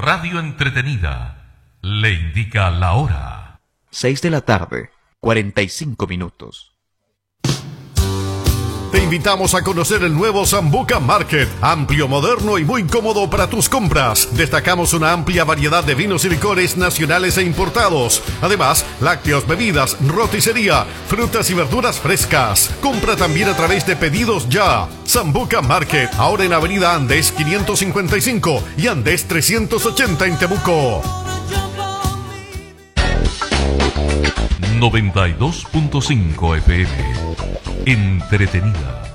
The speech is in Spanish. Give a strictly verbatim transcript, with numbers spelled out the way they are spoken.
radio entretenida le indica la hora. seis de la tarde, cuarenta y cinco minutos. Te invitamos a conocer el nuevo Sambuca Market, amplio, moderno y muy cómodo para tus compras. Destacamos una amplia variedad de vinos y licores nacionales e importados. Además, lácteos, bebidas, roticería, frutas y verduras frescas. Compra también a través de Pedidos Ya. Sambuca Market, ahora en Avenida Andes quinientos cincuenta y cinco y Andes trescientos ochenta en Temuco. noventa y dos punto cinco F M. Entretenida.